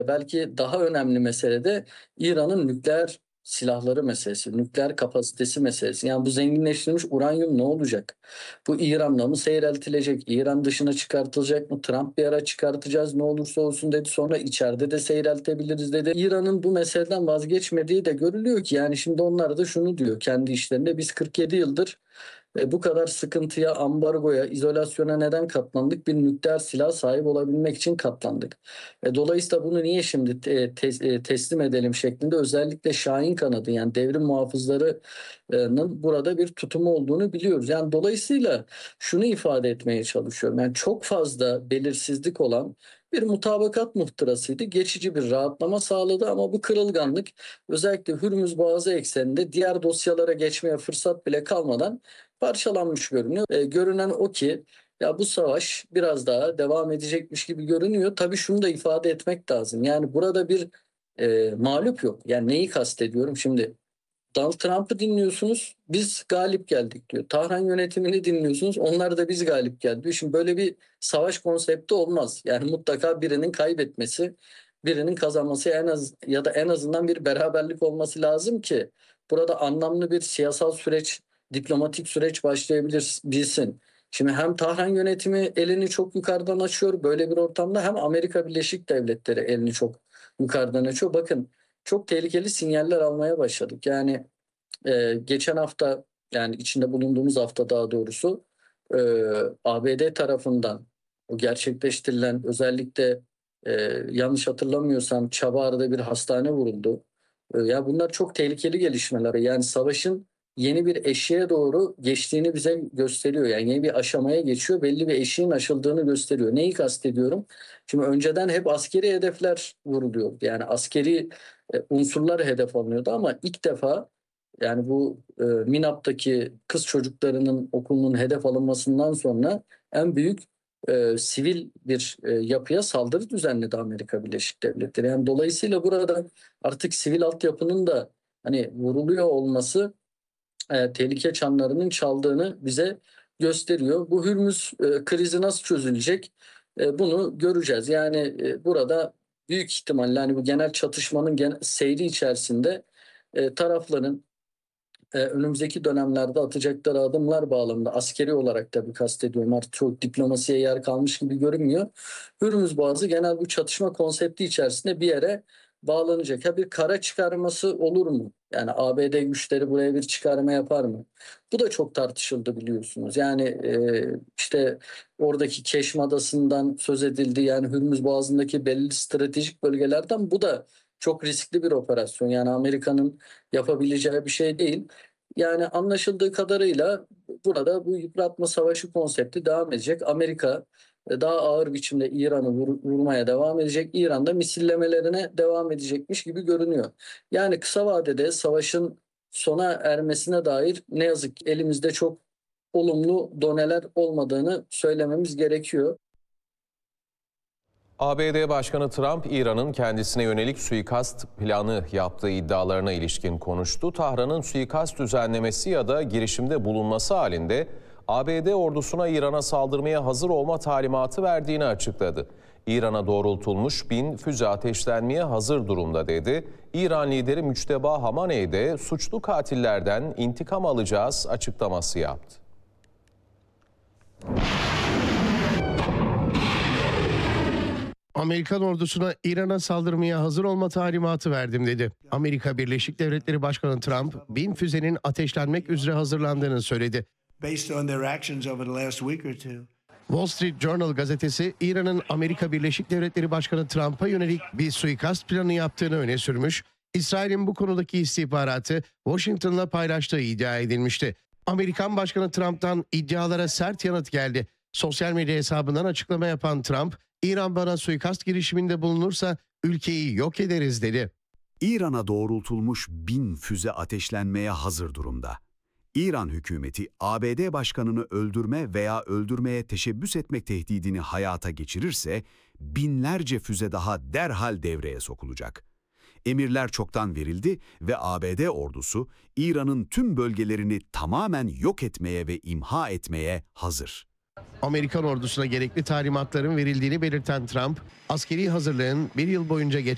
Belki daha önemli mesele de İran'ın nükleer silahları meselesi, nükleer kapasitesi meselesi. Yani bu zenginleştirilmiş uranyum ne olacak? Bu İran'la mı seyreltilecek? İran dışına çıkartılacak mı? Trump bir ara çıkartacağız ne olursa olsun dedi. Sonra içeride de seyreltebiliriz dedi. İran'ın bu meseleden vazgeçmediği de görülüyor ki yani şimdi onlar da şunu diyor kendi işlerinde biz 47 yıldır bu kadar sıkıntıya, ambargoya, izolasyona neden katlandık? Bir nükleer silah sahip olabilmek için katlandık. Dolayısıyla bunu niye şimdi teslim edelim şeklinde özellikle Şahin kanadı yani devrim muhafızlarının burada bir tutumu olduğunu biliyoruz. Yani dolayısıyla şunu ifade etmeye çalışıyorum. Yani çok fazla belirsizlik olan bir mutabakat muhtırasıydı. Geçici bir rahatlama sağladı ama bu kırılganlık özellikle Hürmüz Boğazı ekseninde diğer dosyalara geçmeye fırsat bile kalmadan parçalanmış görünüyor. Görünen o ki ya bu savaş biraz daha devam edecekmiş gibi görünüyor. Tabii şunu da ifade etmek lazım. Yani burada bir mağlup yok. Yani neyi kastediyorum? Şimdi Donald Trump'ı dinliyorsunuz, biz galip geldik diyor. Tahran yönetimini dinliyorsunuz, onlar da biz galip geldik diyor. Şimdi böyle bir savaş konsepti olmaz. Yani mutlaka birinin kaybetmesi, birinin kazanması en az ya da en azından bir beraberlik olması lazım ki burada anlamlı bir siyasal süreç, diplomatik süreç başlayabilsin. Şimdi hem Tahran yönetimi elini çok yukarıdan açıyor böyle bir ortamda hem Amerika Birleşik Devletleri elini çok yukarıdan açıyor. Bakın çok tehlikeli sinyaller almaya başladık. Yani geçen hafta yani içinde bulunduğumuz hafta daha doğrusu e, ABD tarafından o gerçekleştirilen özellikle e, yanlış hatırlamıyorsam Çabar'da bir hastane vuruldu. Ya bunlar çok tehlikeli gelişmeler. Yani savaşın yeni bir eşiğe doğru geçtiğini bize gösteriyor. Yani yeni bir aşamaya geçiyor. Belli bir eşiğin aşıldığını gösteriyor. Neyi kastediyorum? Şimdi önceden hep askeri hedefler vuruluyor. Yani askeri unsurlar hedef alınıyordu ama ilk defa yani bu Minap'taki kız çocuklarının okulunun hedef alınmasından sonra en büyük sivil bir yapıya saldırı düzenledi Amerika Birleşik Devletleri. Yani dolayısıyla burada artık sivil altyapının da hani vuruluyor olması tehlike çanlarının çaldığını bize gösteriyor. Bu Hürmüz krizi nasıl çözülecek? Bunu göreceğiz. Yani burada büyük ihtimalle hani bu genel çatışmanın seyri içerisinde tarafların önümüzdeki dönemlerde atacakları adımlar bağlamında askeri olarak tabii kastediyorum artık çok diplomasiye yer kalmış gibi görünmüyor. Hürmüz Boğazı genel bu çatışma konsepti içerisinde bir yere bağlanacak. Ha bir kara çıkarması olur mu? Yani ABD güçleri buraya bir çıkarma yapar mı? Bu da çok tartışıldı biliyorsunuz. Yani işte oradaki Keşm Adası'ndan söz edildi. Yani Hürmüz Boğazı'ndaki belli stratejik bölgelerden bu da çok riskli bir operasyon. Yani Amerika'nın yapabileceği bir şey değil. Yani anlaşıldığı kadarıyla burada bu yıpratma savaşı konsepti devam edecek. Amerika daha ağır biçimde İran'ı vurmaya devam edecek. İran da misillemelerine devam edecekmiş gibi görünüyor. Yani kısa vadede savaşın sona ermesine dair ne yazık ki elimizde çok olumlu doneler olmadığını söylememiz gerekiyor. ABD Başkanı Trump, İran'ın kendisine yönelik suikast planı yaptığı iddialarına ilişkin konuştu. Tahran'ın suikast düzenlemesi ya da girişimde bulunması halinde ABD ordusuna İran'a saldırmaya hazır olma talimatı verdiğini açıkladı. İran'a doğrultulmuş 1000 füze ateşlenmeye hazır durumda dedi. İran lideri Müçteba Hamaney de suçlu katillerden intikam alacağız açıklaması yaptı. Amerikan ordusuna İran'a saldırmaya hazır olma talimatı verdim dedi. Amerika Birleşik Devletleri Başkanı Trump, 1000 füzenin ateşlenmek üzere hazırlandığını söyledi. Wall Street Journal gazetesi, İran'ın Amerika Birleşik Devletleri Başkanı Trump'a yönelik bir suikast planı yaptığını öne sürmüş, İsrail'in bu konudaki istihbaratı Washington'la paylaştığı iddia edilmişti. Amerikan Başkanı Trump'tan iddialara sert yanıt geldi. Sosyal medya hesabından açıklama yapan Trump, İran bana suikast girişiminde bulunursa ülkeyi yok ederiz dedi. İran'a doğrultulmuş 1000 füze ateşlenmeye hazır durumda. İran hükümeti ABD başkanını öldürme veya öldürmeye teşebbüs etmek tehdidini hayata geçirirse binlerce füze daha derhal devreye sokulacak. Emirler çoktan verildi ve ABD ordusu İran'ın tüm bölgelerini tamamen yok etmeye ve imha etmeye hazır. Amerikan ordusuna gerekli talimatların verildiğini belirten Trump, askeri hazırlığın bir yıl boyunca